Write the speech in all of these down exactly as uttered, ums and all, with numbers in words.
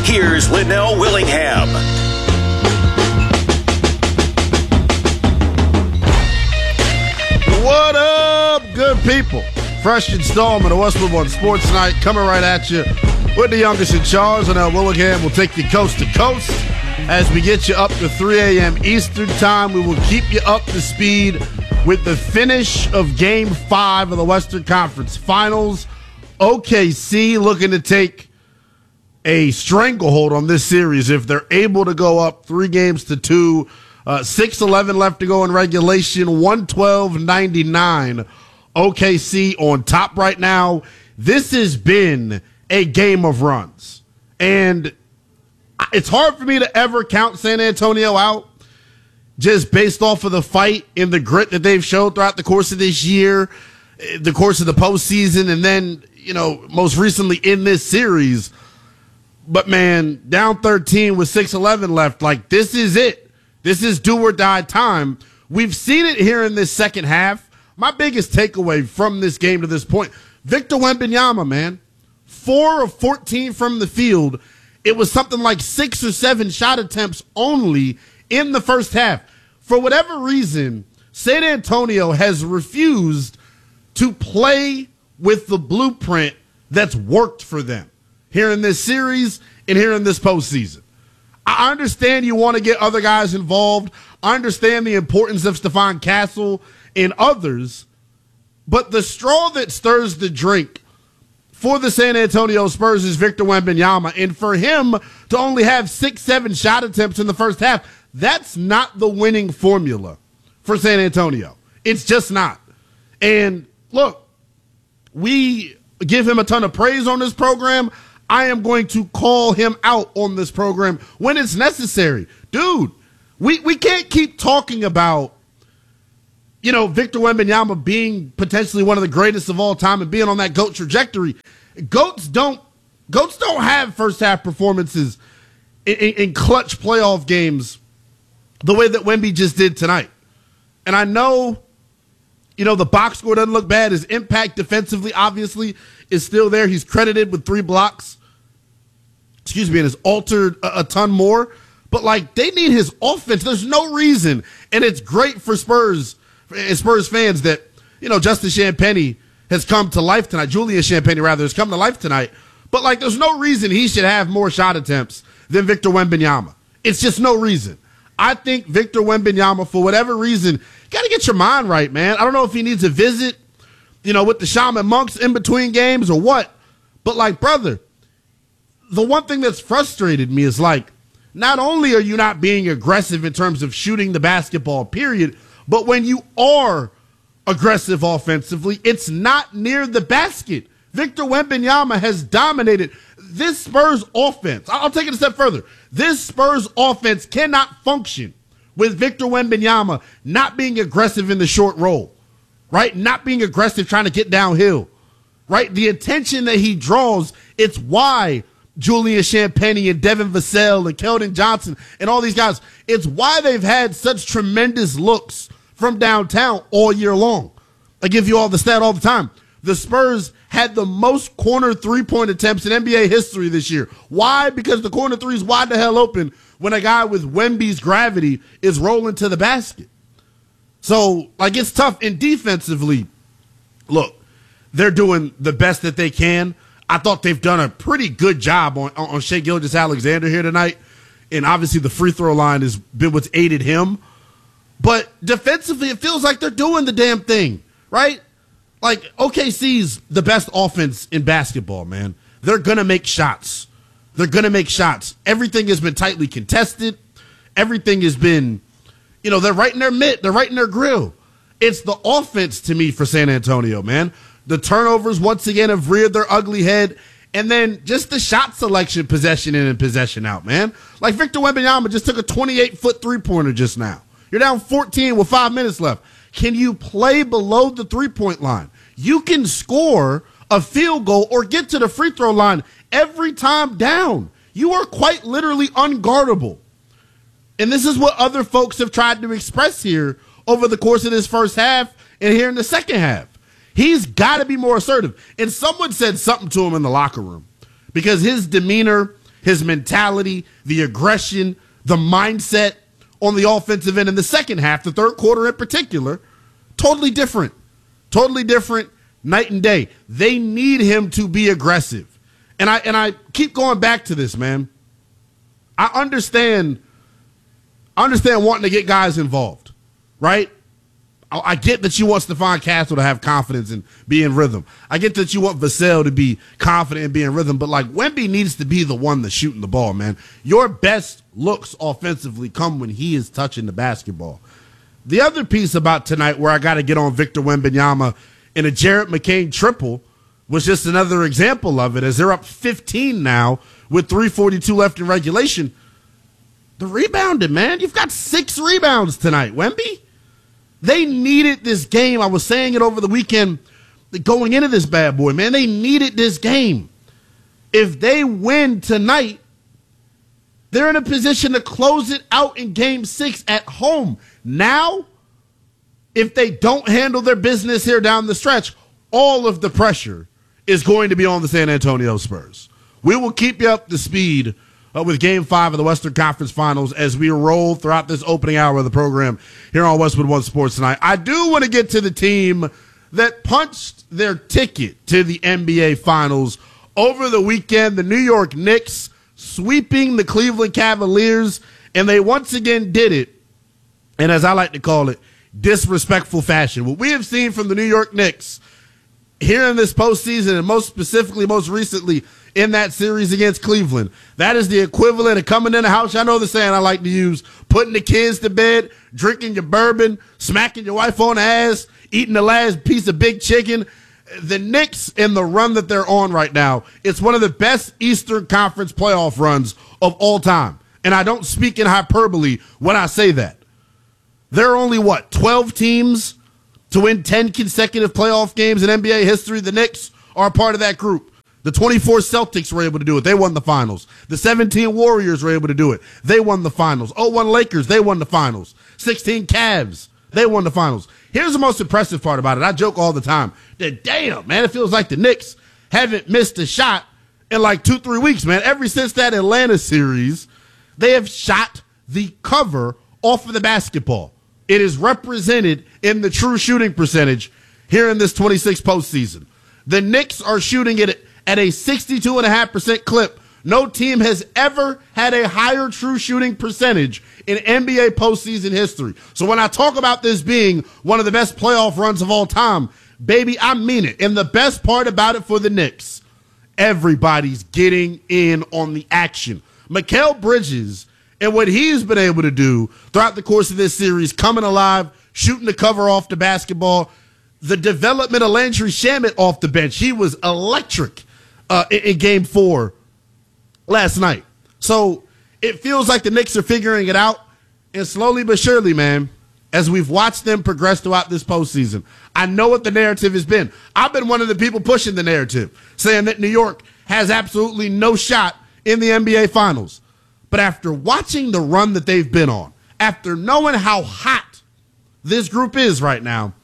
Here's Linnell Willingham. What up, good people? Fresh installment of Westwood One Sports Night coming right at you with the youngest in charge. Linnell Willingham will take you coast to coast as we get you up to three a.m. Eastern Time. We will keep you up to speed with the finish of Game five of the Western Conference Finals. O K C looking to take a stranglehold on this series if they're able to go up three games to two. Uh, six eleven left to go in regulation, one twelve ninety-nine. O K C on top right now. This has been a game of runs. And it's hard for me to ever count San Antonio out just based off of the fight and the grit that they've showed throughout the course of this year, the course of the postseason, and then, you know, most recently in this series. But, man, down thirteen with six eleven left, like, this is it. This is do or die time. We've seen it here in this second half. My biggest takeaway from this game to this point, Victor Wembanyama, man, four of fourteen from the field. It was something like six or seven shot attempts only in the first half. For whatever reason, San Antonio has refused to play with the blueprint that's worked for them here in this series and here in this postseason. I understand you want to get other guys involved. I understand the importance of Stephon Castle and others, but the straw that stirs the drink for the San Antonio Spurs is Victor Wembanyama, and for him to only have six, seven shot attempts in the first half, that's not the winning formula for San Antonio. It's just not. And look, we give him a ton of praise on this program. I am going to call him out on this program when it's necessary. Dude, we, we can't keep talking about, you know, Victor Wembanyama being potentially one of the greatest of all time and being on that GOAT trajectory. Goats don't Goats don't have first half performances in, in, in clutch playoff games the way that Wemby just did tonight. And I know, you know, the box score doesn't look bad. His impact defensively, obviously, is still there. He's credited with three blocks. Excuse me, and has altered a, a ton more. But, like, they need his offense. There's no reason. And it's great for Spurs and Spurs fans that, you know, Justin Champagnie has come to life tonight. Julian Champagnie, rather, has come to life tonight. But, like, there's no reason he should have more shot attempts than Victor Wembanyama. It's just no reason. I think Victor Wembanyama, for whatever reason, you got to get your mind right, man. I don't know if he needs a visit, you know, with the shaman monks in between games or what. But, like, brother, the one thing that's frustrated me is, like, not only are you not being aggressive in terms of shooting the basketball, period, but when you are aggressive offensively, it's not near the basket. Victor Wembanyama has dominated this Spurs offense. I'll take it a step further. This Spurs offense cannot function with Victor Wembanyama not being aggressive in the short roll, right? Not being aggressive trying to get downhill, right? The attention that he draws, it's why Julian Champagnie and Devin Vassell and Keldon Johnson and all these guys, it's why they've had such tremendous looks from downtown all year long. I give you all the stat all the time. The Spurs had the most corner three-point attempts in N B A history this year. Why? Because the corner three is wide the hell open when a guy with Wemby's gravity is rolling to the basket. So, like, it's tough. And defensively, look, they're doing the best that they can. I thought they've done a pretty good job on, on Shai Gilgeous-Alexander here tonight. And obviously the free throw line has been what's aided him. But defensively, it feels like they're doing the damn thing, right? Like, O K C's the best offense in basketball, man. They're going to make shots. They're going to make shots. Everything has been tightly contested. Everything has been, you know, they're right in their mitt. They're right in their grill. It's the offense to me for San Antonio, man. The turnovers, once again, have reared their ugly head. And then just the shot selection, possession in and possession out, man. Like Victor Wembanyama just took a twenty-eight-foot three-pointer just now. You're down fourteen with five minutes left. Can you play below the three-point line? You can score a field goal or get to the free throw line every time down. You are quite literally unguardable. And this is what other folks have tried to express here over the course of this first half and here in the second half. He's got to be more assertive. And someone said something to him in the locker room because his demeanor, his mentality, the aggression, the mindset on the offensive end in the second half, the third quarter in particular, totally different. Totally different, night and day. They need him to be aggressive. And I and I keep going back to this, man. I understand, I understand wanting to get guys involved, right? I, I get that you want Stephon Castle to have confidence and be in rhythm. I get that you want Vassell to be confident and be in rhythm, but like Wemby needs to be the one that's shooting the ball, man. Your best looks offensively come when he is touching the basketball. The other piece about tonight where I got to get on Victor Wembanyama in a Jared McCain triple was just another example of it, as they're up fifteen now with three forty-two left in regulation. The rebounding, man. You've got six rebounds tonight, Wemby. They needed this game. I was saying it over the weekend going into this bad boy, man. They needed this game. If they win tonight, they're in a position to close it out in game six at home. Now, if they don't handle their business here down the stretch, all of the pressure is going to be on the San Antonio Spurs. We will keep you up to speed uh, with Game five of the Western Conference Finals as we roll throughout this opening hour of the program here on Westwood One Sports tonight. I do want to get to the team that punched their ticket to the N B A Finals over the weekend, the New York Knicks sweeping the Cleveland Cavaliers, and they once again did it, and as I like to call it, disrespectful fashion. What we have seen from the New York Knicks here in this postseason, and most specifically, most recently, in that series against Cleveland, that is the equivalent of coming in the house. I know the saying I like to use, putting the kids to bed, drinking your bourbon, smacking your wife on the ass, eating the last piece of big chicken. The Knicks in the run that they're on right now, it's one of the best Eastern Conference playoff runs of all time. And I don't speak in hyperbole when I say that. There are only, what, twelve teams to win ten consecutive playoff games in N B A history? The Knicks are a part of that group. The twenty-four Celtics were able to do it. They won the finals. The seventeen Warriors were able to do it. They won the finals. oh one Lakers, they won the finals. sixteen Cavs, they won the finals. Here's the most impressive part about it. I joke all the time that, damn, man, it feels like the Knicks haven't missed a shot in like two, three weeks, man. Ever since that Atlanta series, they have shot the cover off of the basketball. It is represented in the true shooting percentage here in this twenty-six postseason. The Knicks are shooting it at a sixty-two point five percent clip. No team has ever had a higher true shooting percentage in N B A postseason history. So when I talk about this being one of the best playoff runs of all time, baby, I mean it. And the best part about it for the Knicks, everybody's getting in on the action. Mikal Bridges and what he's been able to do throughout the course of this series, coming alive, shooting the cover off the basketball, the development of Landry Shamet off the bench. He was electric uh, in, in game four last night. So it feels like the Knicks are figuring it out, and slowly but surely, man, as we've watched them progress throughout this postseason, I know what the narrative has been. I've been one of the people pushing the narrative, saying that New York has absolutely no shot in the N B A Finals. But after watching the run that they've been on, after knowing how hot this group is right now,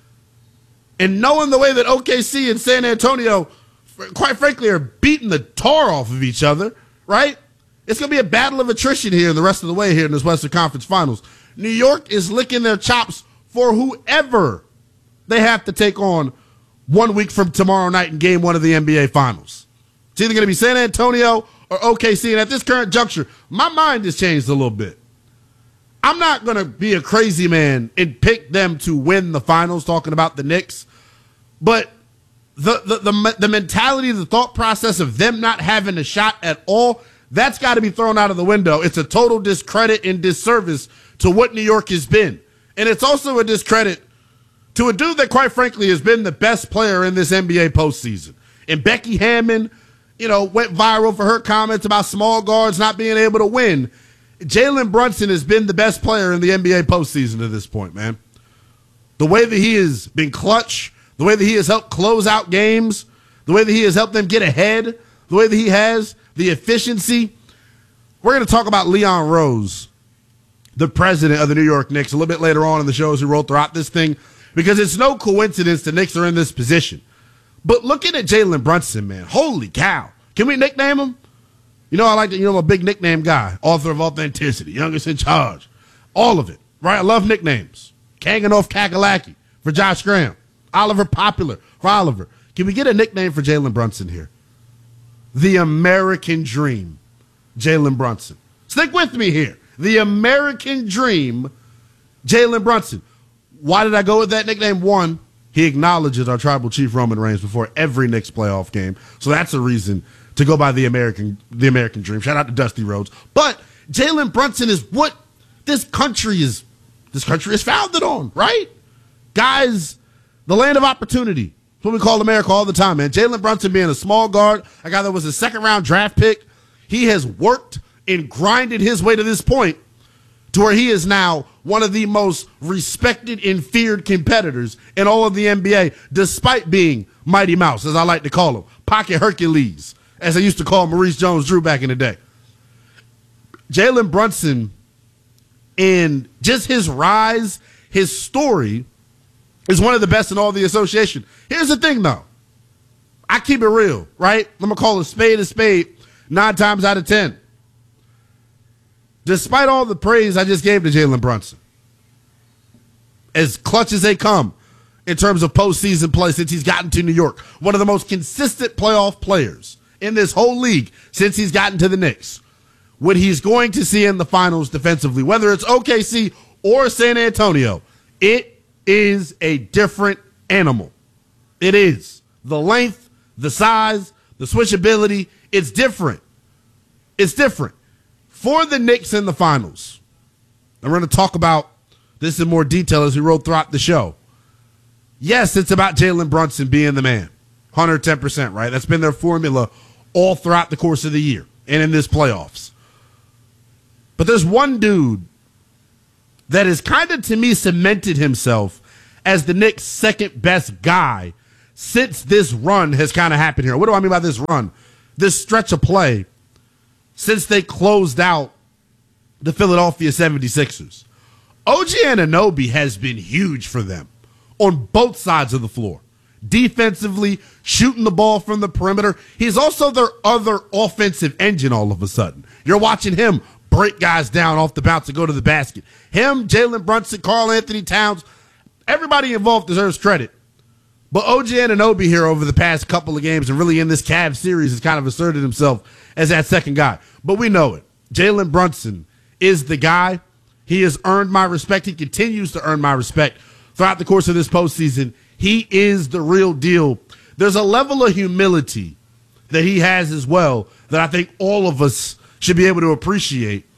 and knowing the way that O K C and San Antonio, quite frankly, are beating the tar off of each other, right? It's going to be a battle of attrition here the rest of the way here in this Western Conference Finals. New York is licking their chops for whoever they have to take on one week from tomorrow night in game one of the N B A Finals. It's either going to be San Antonio or O K C, and at this current juncture, my mind has changed a little bit. I'm not going to be a crazy man and pick them to win the finals, talking about the Knicks, but the, the, the, the mentality, the thought process of them not having a shot at all, that's got to be thrown out of the window. It's a total discredit and disservice to what New York has been. And it's also a discredit to a dude that, quite frankly, has been the best player in this N B A postseason. And Becky Hammon, you know, went viral for her comments about small guards not being able to win. Jalen Brunson has been the best player in the N B A postseason to this point, man. The way that he has been clutch, the way that he has helped close out games, the way that he has helped them get ahead, the way that he has, the efficiency. We're going to talk about Leon Rose, the president of the New York Knicks, a little bit later on in the show as we roll throughout this thing, because it's no coincidence the Knicks are in this position. But looking at Jalen Brunson, man, holy cow. Can we nickname him? You know, I like to, you know, I'm a big nickname guy, author of Authenticity, Youngest in Charge, all of it, right? I love nicknames. Kanganoff Kakalaki for Josh Graham, Oliver Popular for Oliver. Can we get a nickname for Jalen Brunson here? The American Dream, Jalen Brunson. Stick with me here. The American Dream, Jalen Brunson. Why did I go with that nickname? One, he acknowledges our tribal chief Roman Reigns before every Knicks playoff game, so that's a reason to go by the American the American Dream. Shout out to Dusty Rhodes. But Jalen Brunson is what this country is this country is founded on, right? Guys, the land of opportunity. That's what we call America all the time, man. Jalen Brunson being a small guard, a guy that was a second-round draft pick, he has worked and grinded his way to this point to where he is now one of the most respected and feared competitors in all of the N B A, despite being Mighty Mouse, as I like to call him, Pocket Hercules, as I used to call Maurice Jones-Drew back in the day. Jalen Brunson, and just his rise, his story, is one of the best in all the association. Here's the thing, though. I keep it real, right? I'm going to call a spade a spade nine times out of ten. Despite all the praise I just gave to Jalen Brunson, as clutch as they come in terms of postseason play since he's gotten to New York, one of the most consistent playoff players in this whole league since he's gotten to the Knicks, what he's going to see in the finals defensively, whether it's O K C or San Antonio, it is a different animal. It is. The length, the size, the switchability, it's different. It's different. For the Knicks in the finals, and we're going to talk about this in more detail as we roll throughout the show. Yes, it's about Jalen Brunson being the man. one hundred ten percent, right? That's been their formula all throughout the course of the year and in this playoffs. But there's one dude that has kind of, to me, cemented himself as the Knicks' second best guy since this run has kind of happened here. What do I mean by this run? This stretch of play since they closed out the Philadelphia seventy-sixers. O G Anunoby has been huge for them on both sides of the floor. Defensively, shooting the ball from the perimeter. He's also their other offensive engine all of a sudden. You're watching him break guys down off the bounce and go to the basket. Him, Jalen Brunson, Karl Anthony Towns, everybody involved deserves credit. But O G Anunoby here over the past couple of games and really in this Cavs series has kind of asserted himself as that second guy. But we know it. Jalen Brunson is the guy. He has earned my respect. He continues to earn my respect throughout the course of this postseason. He is the real deal. There's a level of humility that he has as well that I think all of us should be able to appreciate,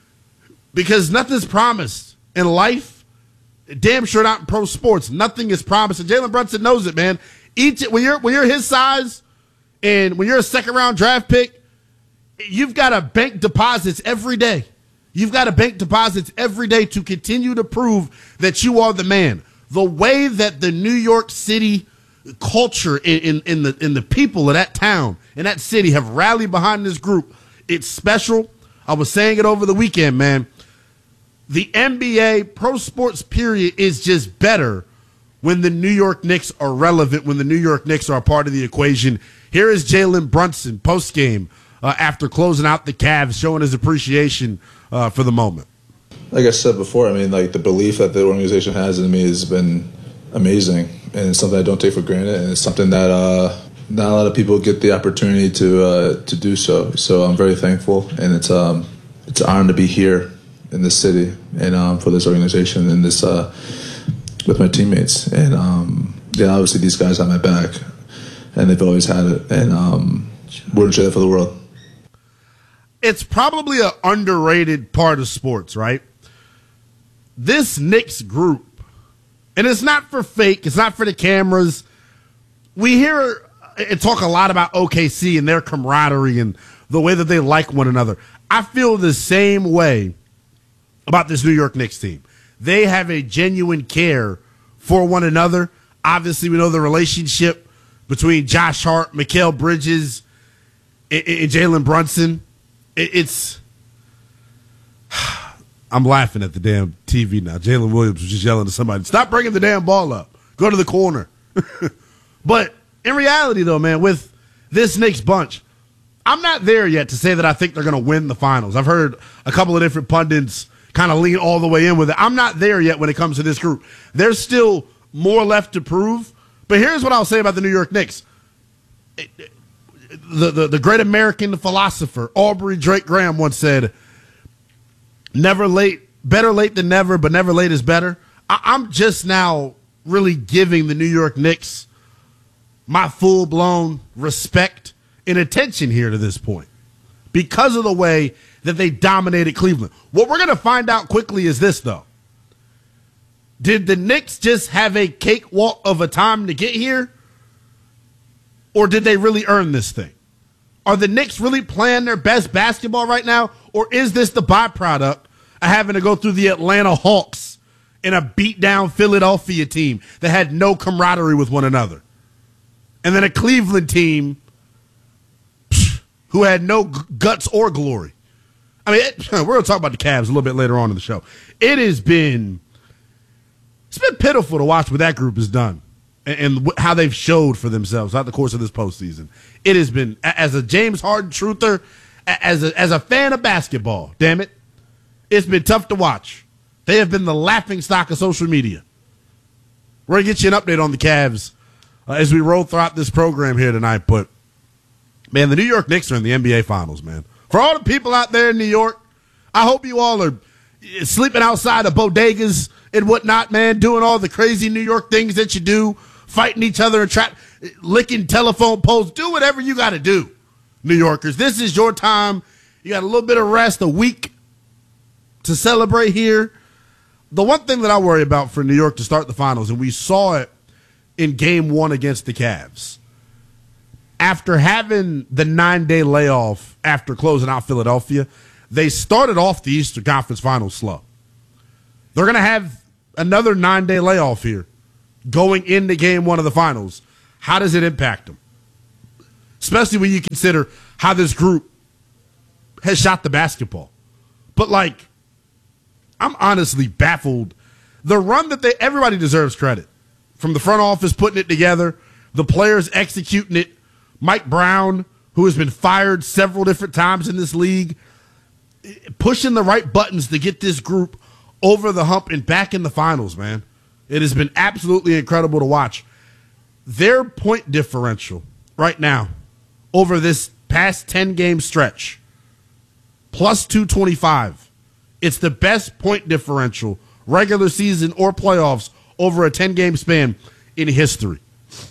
because nothing's promised in life. Damn sure not in pro sports. Nothing is promised. And Jalen Brunson knows it, man. Each when you're when you're his size and when you're a second round draft pick, you've got to bank deposits every day. You've got to bank deposits every day to continue to prove that you are the man. The way that the New York City culture in, in, in the in the people of that town, in that city, have rallied behind this group, it's special. I was saying it over the weekend, man. The N B A, pro sports period, is just better when the New York Knicks are relevant, when the New York Knicks are a part of the equation. Here is Jalen Brunson post-game uh, after closing out the Cavs, showing his appreciation uh, for the moment. Like I said before, I mean, like the belief that the organization has in me has been amazing, and it's something I don't take for granted, and it's something that uh, not a lot of people get the opportunity to uh, to do so. So I'm very thankful, and it's um, it's an honor to be here in this city and um, for this organization and this uh, with my teammates. And um, yeah, obviously these guys have my back, and they've always had it, and um, wouldn't trade that for the world. It's probably an underrated part of sports, right? This Knicks group, and it's not for fake, it's not for the cameras. We hear and talk a lot about O K C and their camaraderie and the way that they like one another. I feel the same way about this New York Knicks team. They have a genuine care for one another. Obviously, we know the relationship between Josh Hart, Mikal Bridges, and, and Jalen Brunson. It, it's... I'm laughing at the damn T V now. Jalen Williams was just yelling to somebody, stop bringing the damn ball up. Go to the corner. But in reality, though, man, with this Knicks bunch, I'm not there yet to say that I think they're going to win the finals. I've heard a couple of different pundits kind of lean all the way in with it. I'm not there yet when it comes to this group. There's still more left to prove. But here's what I'll say about the New York Knicks. The, the, the great American philosopher, Aubrey Drake Graham, once said, never late, better late than never, but never late is better. I, I'm just now really giving the New York Knicks my full-blown respect and attention here to this point because of the way that they dominated Cleveland. What we're going to find out quickly is this, though. Did the Knicks just have a cakewalk of a time to get here? Or did they really earn this thing? Are the Knicks really playing their best basketball right now? Or is this the byproduct of having to go through the Atlanta Hawks in a beat-down Philadelphia team that had no camaraderie with one another? And then a Cleveland team psh, who had no g- guts or glory. I mean, it, we're going to talk about the Cavs a little bit later on in the show. It has been... It's been pitiful to watch what that group has done and, and how they've showed for themselves throughout the course of this postseason. It has been, as a James Harden truther, as a, as a fan of basketball, damn it, it's been tough to watch. They have been the laughingstock of social media. We're going to get you an update on the Cavs uh, as we roll throughout this program here tonight. But, man, the New York Knicks are in the N B A Finals, man. For all the people out there in New York, I hope you all are sleeping outside of bodegas and whatnot, man, doing all the crazy New York things that you do, fighting each other and tra- licking telephone poles. Do whatever you got to do, New Yorkers. This is your time. You got a little bit of rest, a week to celebrate here. The one thing that I worry about for New York to start the finals, and we saw it in game one against the Cavs, after having the nine-day layoff after closing out Philadelphia, they started off the Eastern Conference Finals slow. They're going to have another nine-day layoff here going into game one of the finals. How does it impact them? Especially when you consider how this group has shot the basketball. But, like, I'm honestly baffled. The run that they, everybody deserves credit. From the front office putting it together, the players executing it, Mike Brown, who has been fired several different times in this league, pushing the right buttons to get this group over the hump and back in the finals, man. It has been absolutely incredible to watch. Their point differential right now over this past ten-game stretch, plus two twenty-five. It's the best point differential, regular season or playoffs, over a ten-game span in history.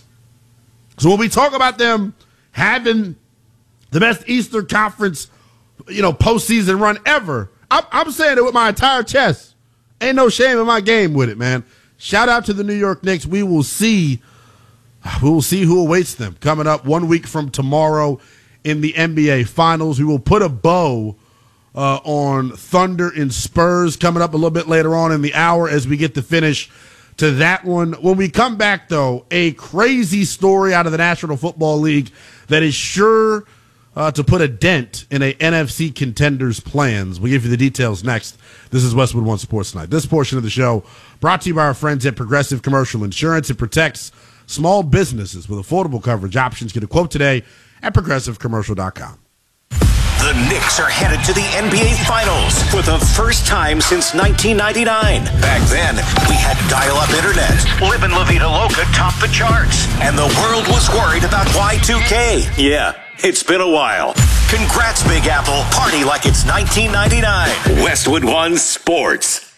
So when we talk about them having the best Eastern Conference, you know, postseason run ever, I'm, I'm saying it with my entire chest. Ain't no shame in my game with it, man. Shout out to the New York Knicks. We will see, we will see who awaits them coming up one week from tomorrow in the N B A Finals. We will put a bow uh, on Thunder and Spurs coming up a little bit later on in the hour as we get the finish to that one. When we come back, though, a crazy story out of the National Football League that is sure uh, to put a dent in a N F C contender's plans. We'll give you the details next. This is Westwood One Sports Night. This portion of the show brought to you by our friends at Progressive Commercial Insurance. It protects small businesses with affordable coverage options. Get a quote today at progressive commercial dot com. The Knicks are headed to the N B A Finals for the first time since nineteen ninety-nine. Back then, we had dial-up internet. Live in La Vida Loca topped the charts. And the world was worried about Y two K. Yeah, it's been a while. Congrats, Big Apple. Party like it's nineteen ninety-nine. Westwood One Sports.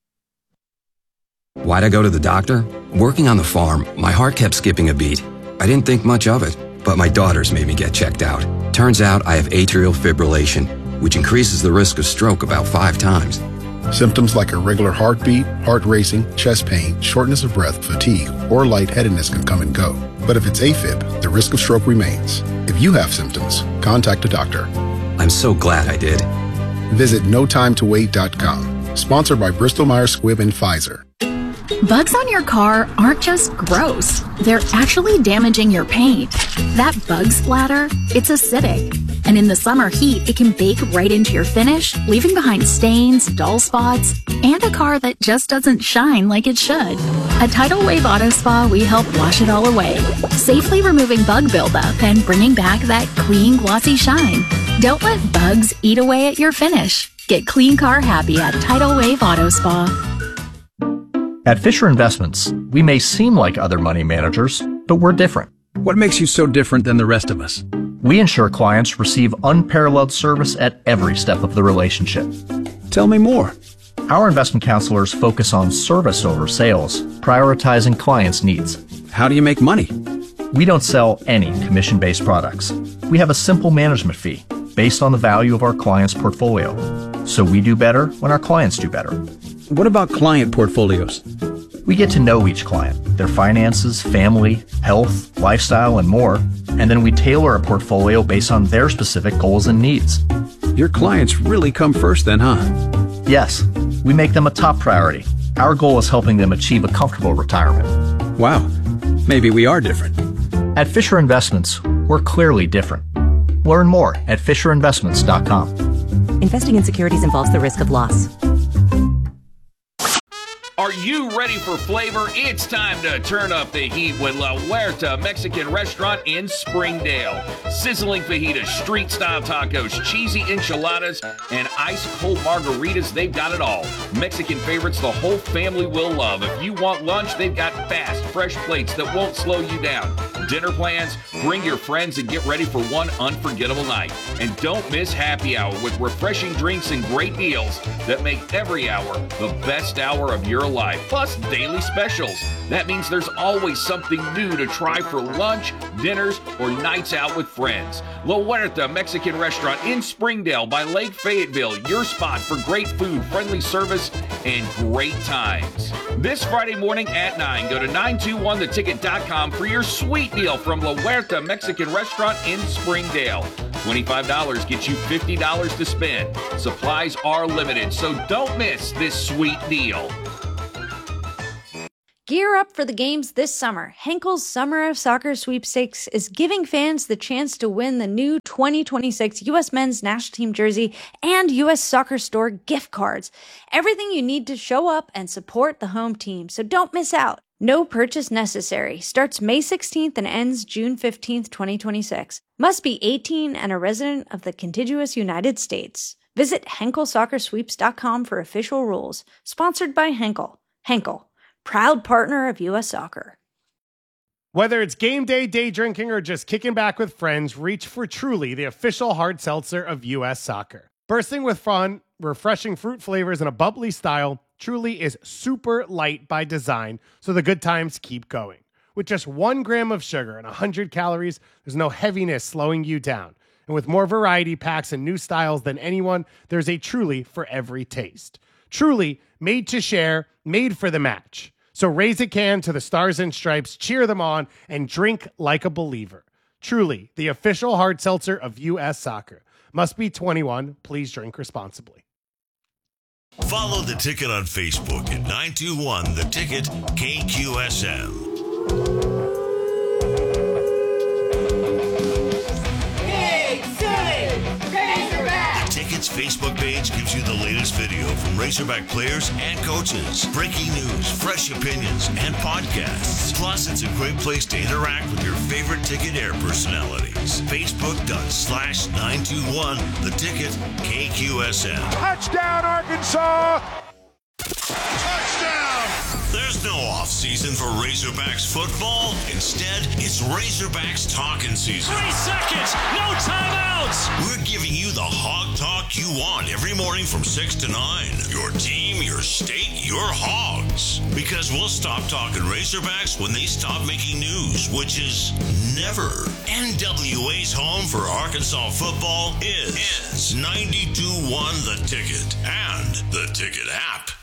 Why'd I go to the doctor? Working on the farm, my heart kept skipping a beat. I didn't think much of it, but my daughters made me get checked out. Turns out I have atrial fibrillation, which increases the risk of stroke about five times. Symptoms like irregular heartbeat, heart racing, chest pain, shortness of breath, fatigue, or lightheadedness can come and go. But if it's AFib, the risk of stroke remains. If you have symptoms, contact a doctor. I'm so glad I did. Visit no time to wait dot com. Sponsored by Bristol Myers Squibb and Pfizer. Bugs on your car aren't just gross. They're actually damaging your paint. That bug splatter, it's acidic. And in the summer heat, it can bake right into your finish, leaving behind stains, dull spots, and a car that just doesn't shine like it should. At Tidal Wave Auto Spa, we help wash it all away, safely removing bug buildup and bringing back that clean, glossy shine. Don't let bugs eat away at your finish. Get clean car happy at Tidal Wave Auto Spa. At Fisher Investments, we may seem like other money managers, but we're different. What makes you so different than the rest of us? We ensure clients receive unparalleled service at every step of the relationship. Tell me more. Our investment counselors focus on service over sales, prioritizing clients' needs. How do you make money? We don't sell any commission-based products. We have a simple management fee based on the value of our clients' portfolio. So we do better when our clients do better. What about client portfolios? We get to know each client, their finances, family, health, lifestyle, and more, and then we tailor a portfolio based on their specific goals and needs. Your clients really come first then, huh? Yes, we make them a top priority. Our goal is helping them achieve a comfortable retirement. Wow, maybe we are different. At Fisher Investments, we're clearly different. Learn more at fisher investments dot com. Investing in securities involves the risk of loss. Are you ready for flavor? It's time to turn up the heat with La Huerta Mexican Restaurant in Springdale. Sizzling fajitas, street-style tacos, cheesy enchiladas, and ice-cold margaritas, they've got it all. Mexican favorites the whole family will love. If you want lunch, they've got fast, fresh plates that won't slow you down. Dinner plans? Bring your friends and get ready for one unforgettable night. And don't miss happy hour with refreshing drinks and great deals that make every hour the best hour of your life. Plus daily specials. That means there's always something new to try for lunch, dinners, or nights out with friends. La Huerta Mexican Restaurant in Springdale by Lake Fayetteville. Your spot for great food, friendly service, and great times. This Friday morning at nine, go to nine two one the ticket dot com for your sweet deal from La Huerta Mexican Restaurant in Springdale. twenty-five dollars gets you fifty dollars to spend. Supplies are limited, so don't miss this sweet deal. Gear up for the games this summer. Henkel's Summer of Soccer Sweepstakes is giving fans the chance to win the new twenty twenty-six U S Men's National Team jersey and U S Soccer Store gift cards. Everything you need to show up and support the home team, so don't miss out. No purchase necessary. Starts May sixteenth and ends June fifteenth, twenty twenty-six. Must be eighteen and a resident of the contiguous United States. Visit Henkel Soccer Sweeps dot com for official rules. Sponsored by Henkel. Henkel, proud partner of U S Soccer. Whether it's game day, day drinking, or just kicking back with friends, reach for Truly, the official hard seltzer of U S Soccer. Bursting with fun, refreshing fruit flavors, and a bubbly style, Truly is super light by design, so the good times keep going. With just one gram of sugar and one hundred calories, there's no heaviness slowing you down. And with more variety packs and new styles than anyone, there's a Truly for every taste. Truly, made to share, made for the match. So raise a can to the Stars and Stripes, cheer them on, and drink like a believer. Truly, the official hard seltzer of U S Soccer. Must be twenty-one. Please drink responsibly. Follow The Ticket on Facebook at nine two one The Ticket K Q S M. Facebook page gives you the latest video from Razorback players and coaches, breaking news, fresh opinions, and podcasts. Plus, it's a great place to interact with your favorite Ticket Air personalities. Facebook.com slash 921 The Ticket K Q S M. Touchdown, Arkansas! Touchdown! There's no off-season for Razorbacks football. Instead, it's Razorbacks talking season. Three seconds, no timeouts! We're giving you the hog talk you want every morning from six to nine. Your team, your state, your hogs. Because we'll stop talking Razorbacks when they stop making news, which is never. N W A's home for Arkansas football is, is ninety-two one The Ticket and the Ticket app.